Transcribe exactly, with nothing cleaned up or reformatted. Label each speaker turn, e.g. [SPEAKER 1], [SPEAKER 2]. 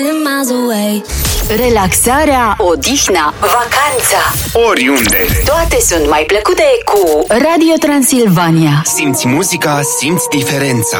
[SPEAKER 1] Relaxarea, odihna, vacanța,
[SPEAKER 2] oriunde,
[SPEAKER 1] toate sunt mai plăcute cu Radio Transilvania.
[SPEAKER 2] Simți muzica, simți diferența.